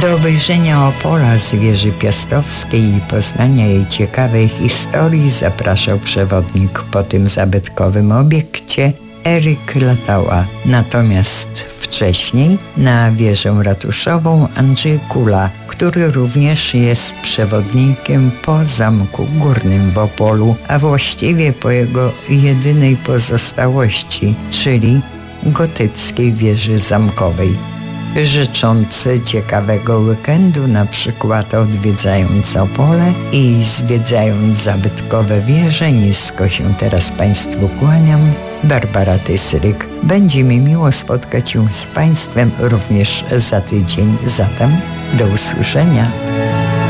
Do obejrzenia Opola z wieży piastowskiej i poznania jej ciekawej historii zapraszał przewodnik po tym zabytkowym obiekcie Eryk Latała. Natomiast wcześniej na wieżę ratuszową Andrzej Kula, który również jest przewodnikiem po Zamku Górnym w Opolu, a właściwie po jego jedynej pozostałości, czyli gotyckiej wieży zamkowej. Życzący ciekawego weekendu, na przykład odwiedzając Opole i zwiedzając zabytkowe wieże, nisko się teraz Państwu kłaniam. Barbara Tysryk. Będzie mi miło spotkać się z Państwem również za tydzień. Zatem do usłyszenia.